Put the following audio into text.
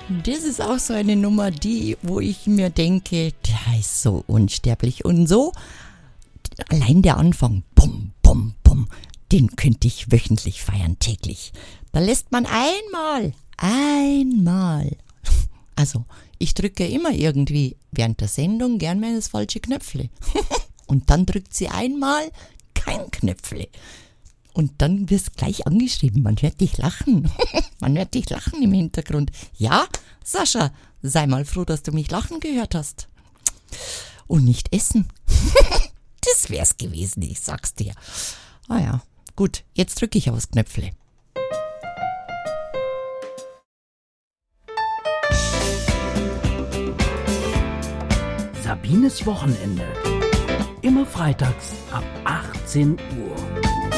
Das ist auch so eine Nummer, wo ich mir denke, der ist so unsterblich. Und so, allein der Anfang, bum, bum, bum, den könnte ich wöchentlich feiern, täglich. Da lässt man einmal, also ich drücke immer irgendwie während der Sendung gern mal das falsche Knöpfle. Und dann drückt sie einmal kein Knöpfle. Und dann wirst gleich angeschrieben, man hört dich lachen. Man hört dich lachen im Hintergrund. Ja, Sascha, sei mal froh, dass du mich lachen gehört hast. Und nicht essen. Das wär's gewesen, ich sag's dir. Ah ja, gut, jetzt drücke ich aufs Knöpfle. Sabines Wochenende. Immer freitags ab 18 Uhr.